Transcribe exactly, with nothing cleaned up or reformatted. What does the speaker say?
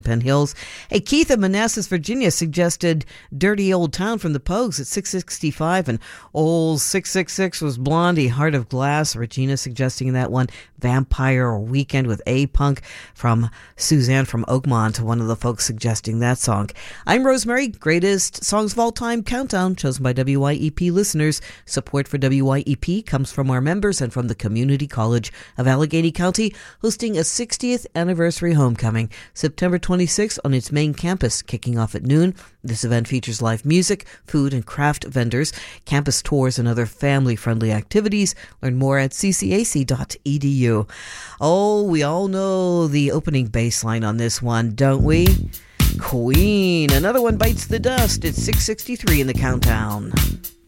Penn Hills. Hey, Keith of Manassas, Virginia suggested Dirty Old Town from the Pogues at six sixty-five, and old six six six was Blondie, Heart of Glass. Regina suggesting that one. Vampire Weekend with A-Punk from Suzanne from Oakmont, one of the folks suggesting that song. I'm Rosemary, greatest songs of all time countdown chosen by W Y E P listeners. Support for W Y E P comes from our members and from the Community College of Allegheny County, hosting a sixtieth anniversary homecoming September twenty-sixth on its main campus, kicking off at noon. This event features live music, food and craft vendors, campus tours, and other family-friendly activities. Learn more at c c a c dot e d u. Oh, we all know the opening bass line on this one, don't we? Queen. Another one bites the dust. It's six sixty-three in the countdown.